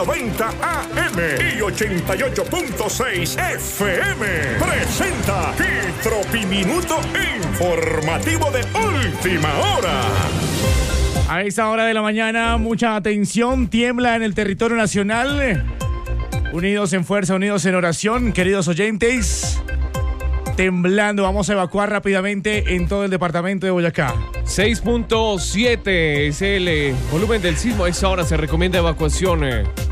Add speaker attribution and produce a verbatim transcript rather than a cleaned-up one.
Speaker 1: noventa A M y ochenta y ocho punto seis F M. Presenta Kiltropy Minuto Informativo de Última Hora.
Speaker 2: A esta hora de la mañana, mucha atención, tiembla en el territorio nacional. Unidos en fuerza, unidos en oración, queridos oyentes. Temblando, vamos a evacuar rápidamente en todo el departamento de Boyacá.
Speaker 3: seis punto siete es el eh, volumen del sismo. A esa hora se recomienda evacuación. Eh.